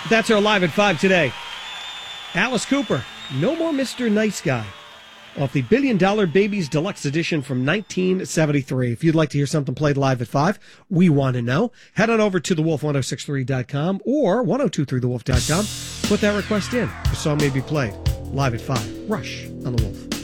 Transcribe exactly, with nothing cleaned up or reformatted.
That's our Live at five today. Alice Cooper, No More Mister Nice Guy, off the Billion Dollar Babies Deluxe Edition from nineteen seventy-three. If you'd like to hear something played live at five, we want to know. Head on over to the wolf ten sixty-three dot com or ten twenty-three the wolf dot com. Put that request in. The song may be played live at five. Rush on The Wolf.